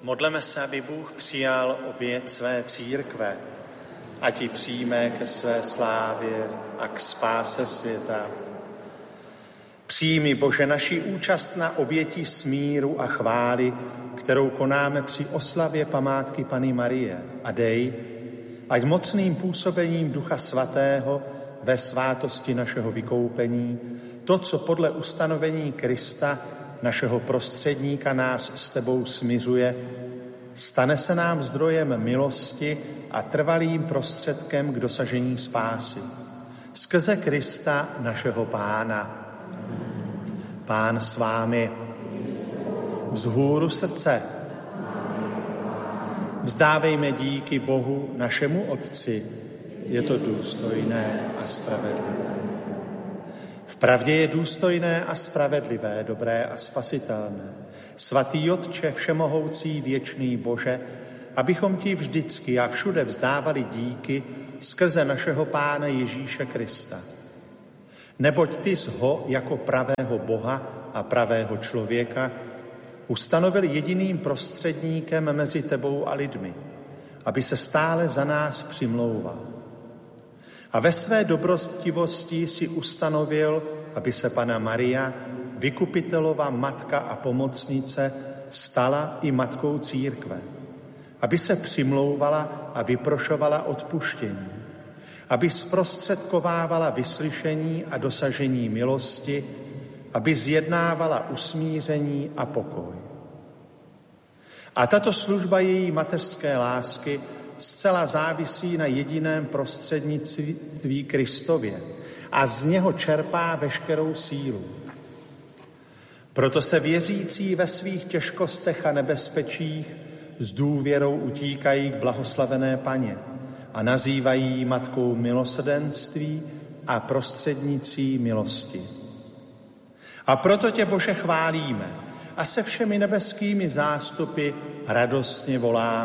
Modleme se, aby Bůh přijal oběť své církve, ať ji přijme ke své slávě a k spáse světa. Přijmi, Bože, naši účast na oběti smíru a chvály, kterou konáme při oslavě památky Panny Marie, a dej, ať mocným působením Ducha Svatého ve svátosti našeho vykoupení to, co podle ustanovení Krista, našeho prostředníka, nás s tebou smiřuje, stane se nám zdrojem milosti a trvalým prostředkem k dosažení spásy. Skrze Krista, našeho Pána. Pán s vámi. Vzhůru srdce. Vzdávejme díky Bohu, našemu Otci. Je to důstojné a spravedlivé. Vpravdě je důstojné a spravedlivé, dobré a spasitelné. Svatý Otče, všemohoucí věčný Bože, abychom ti vždycky a všude vzdávali díky skrze našeho Pána Ježíše Krista. Neboť ty jsi ho jako pravého Boha a pravého člověka ustanovil jediným prostředníkem mezi tebou a lidmi, aby se stále za nás přimlouval. A ve své dobrostivosti si ustanovil, aby se Panna Maria, vykupitelova matka a pomocnice, stala i matkou církve, aby se přimlouvala a vyprošovala odpuštění, aby zprostředkovávala vyslyšení a dosažení milosti, aby zjednávala usmíření a pokoj. A tato služba její mateřské lásky zcela závisí na jediném prostřednictví Kristově a z něho čerpá veškerou sílu. Proto se věřící ve svých těžkostech a nebezpečích s důvěrou utíkají k blahoslavené Panně a nazývají ji matkou milosrdenství a prostřednicí milosti. A proto tě, Bože, chválíme a se všemi nebeskými zástupy radostně voláme.